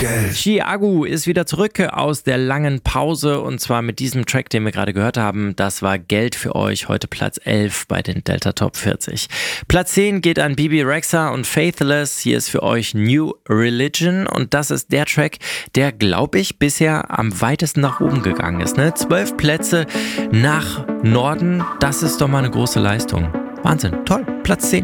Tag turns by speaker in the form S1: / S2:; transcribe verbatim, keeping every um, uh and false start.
S1: Geld.
S2: Chiagu ist wieder zurück aus der langen Pause und zwar mit diesem Track, den wir gerade gehört haben. Das war Geld für euch, heute Platz elf bei den Delta Top vierzig. Platz zehn geht an Bibi Rexha und Faithless. Hier ist für euch New Religion und das ist der Track, der, glaube ich, bisher am weitesten nach oben gegangen ist. Ne? Zwölf Plätze nach Norden, das ist doch mal eine große Leistung. Wahnsinn, toll, Platz zehn.